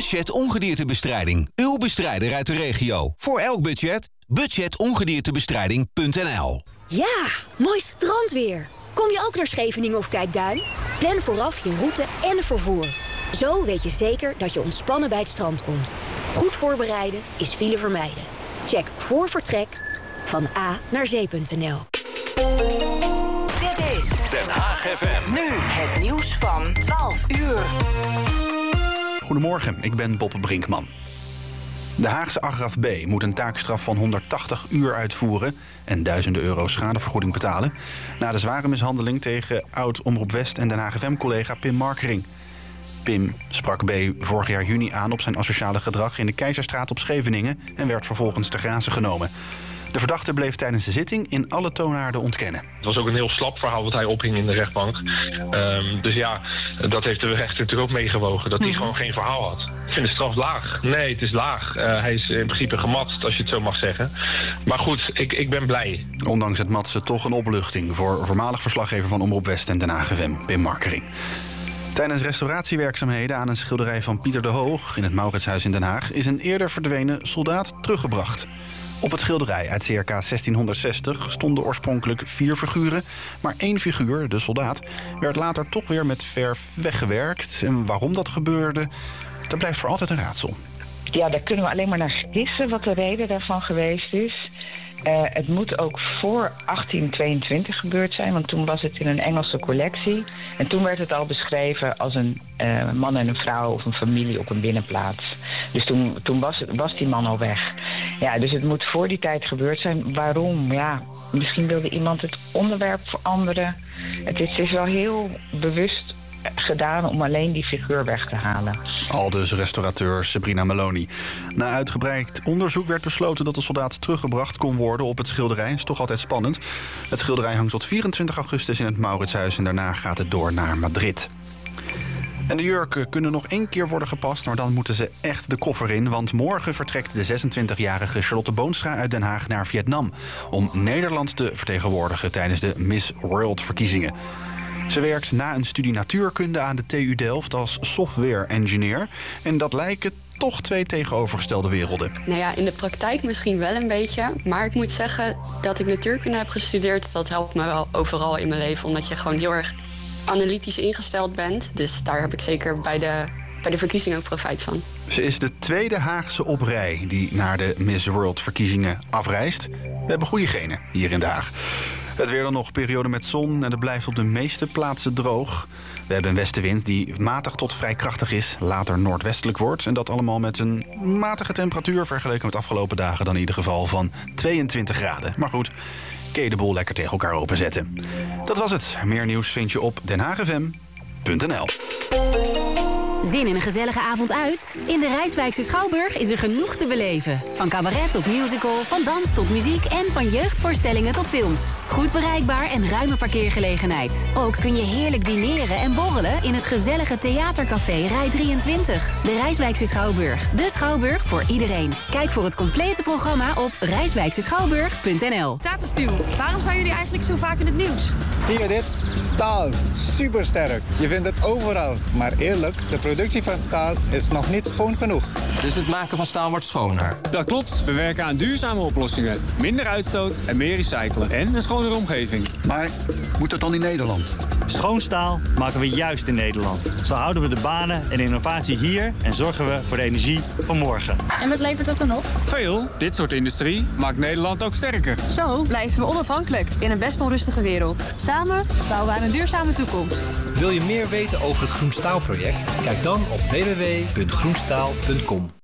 Budget Ongediertebestrijding. Uw bestrijder uit de regio. Voor elk budget. Budgetongediertebestrijding.nl. Ja, mooi strandweer. Kom je ook naar Scheveningen of Kijkduin? Plan vooraf je route en vervoer. Zo weet je zeker dat je ontspannen bij het strand komt. Goed voorbereiden is file vermijden. Check voor vertrek van A naar zee.nl. Dit is Den Haag FM. nu het nieuws van 12 uur. Goedemorgen, ik ben Bob Brinkman. De Haagse Agraf B moet een taakstraf van 180 uur uitvoeren en duizenden euro schadevergoeding betalen na de zware mishandeling tegen oud-Omroep West en Den Haag FM-collega Pim Markering. Pim sprak B vorig jaar juni aan op zijn asociale gedrag in de Keizerstraat op Scheveningen en werd vervolgens te grazen genomen. De verdachte bleef tijdens de zitting in alle toonaarden ontkennen. Het was ook een heel slap verhaal wat hij ophing in de rechtbank. Dus ja, dat heeft de rechter natuurlijk ook meegewogen. Dat hij gewoon geen verhaal had. Ik vind de straf laag. Nee, het is laag. Hij is in principe gematst, als je het zo mag zeggen. Maar goed, ik ben blij. Ondanks het matsen toch een opluchting voor voormalig verslaggever van Omroep West en Den Haag FM, Pim Markering. Tijdens restauratiewerkzaamheden aan een schilderij van Pieter de Hoog in het Mauritshuis in Den Haag is een eerder verdwenen soldaat teruggebracht. Op het schilderij uit circa 1660 stonden oorspronkelijk 4 figuren, maar 1 figuur, de soldaat, werd later toch weer met verf weggewerkt. En waarom dat gebeurde, dat blijft voor altijd een raadsel. Ja, daar kunnen we alleen maar naar gissen wat de reden daarvan geweest is. Het moet ook voor 1822 gebeurd zijn, want toen was het in een Engelse collectie. En toen werd het al beschreven als een man en een vrouw of een familie op een binnenplaats. Dus toen was die man al weg. Ja, dus het moet voor die tijd gebeurd zijn. Waarom? Ja, misschien wilde iemand het onderwerp veranderen. Het is wel heel bewust gedaan om alleen die figuur weg te halen. Aldus restaurateur Sabrina Meloni. Na uitgebreid onderzoek werd besloten dat de soldaat teruggebracht kon worden op het schilderij. Is toch altijd spannend. Het schilderij hangt tot 24 augustus in het Mauritshuis en daarna gaat het door naar Madrid. En de jurken kunnen nog 1 keer worden gepast, maar dan moeten ze echt de koffer in. Want morgen vertrekt de 26-jarige Charlotte Boonstra uit Den Haag naar Vietnam om Nederland te vertegenwoordigen tijdens de Miss World-verkiezingen. Ze werkt na een studie natuurkunde aan de TU Delft als software engineer. En dat lijken toch 2 tegenovergestelde werelden. Nou ja, in de praktijk misschien wel een beetje. Maar ik moet zeggen dat ik natuurkunde heb gestudeerd. Dat helpt me wel overal in mijn leven. Omdat je gewoon heel erg analytisch ingesteld bent. Dus daar heb ik zeker bij de verkiezingen ook profijt van. Ze is de 2e Haagse op rij die naar de Miss World-verkiezingen afreist. We hebben goede genen hier in Den Haag. Het weer dan nog, periode met zon en het blijft op de meeste plaatsen droog. We hebben een westenwind die matig tot vrij krachtig is, later noordwestelijk wordt. En dat allemaal met een matige temperatuur vergeleken met afgelopen dagen dan in ieder geval van 22 graden. Maar goed, kun je de boel lekker tegen elkaar openzetten. Dat was het. Meer nieuws vind je op denhaagfm.nl. Zin in een gezellige avond uit? In de Rijswijkse Schouwburg is er genoeg te beleven. Van cabaret tot musical, van dans tot muziek en van jeugdvoorstellingen tot films. Goed bereikbaar en ruime parkeergelegenheid. Ook kun je heerlijk dineren en borrelen in het gezellige theatercafé Rij 23. De Rijswijkse Schouwburg. De Schouwburg voor iedereen. Kijk voor het complete programma op rijswijkseschouwburg.nl. Tata Steel, waarom zijn jullie eigenlijk zo vaak in het nieuws? Zie je dit? Staal. Supersterk. Je vindt het overal. Maar eerlijk, de productie van staal is nog niet schoon genoeg. Dus het maken van staal wordt schoner? Dat klopt. We werken aan duurzame oplossingen. Minder uitstoot en meer recyclen. En een schonere omgeving. Maar moet het dan in Nederland? Schoon staal maken we juist in Nederland. Zo houden we de banen en innovatie hier en zorgen we voor de energie van morgen. En wat levert dat dan op? Veel. Dit soort industrie maakt Nederland ook sterker. Zo blijven we onafhankelijk in een best onrustige wereld. Samen bouwen we aan een duurzame toekomst. Wil je meer weten over het Groen Staal project? Kijk dan op www.groenstaal.com.